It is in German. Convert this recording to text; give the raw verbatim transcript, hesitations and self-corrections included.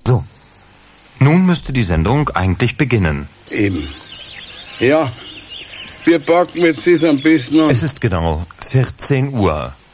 So. Nun müsste die Sendung eigentlich beginnen. Eben. Ja, wir packen jetzt das am besten an. Es ist genau vierzehn Uhr.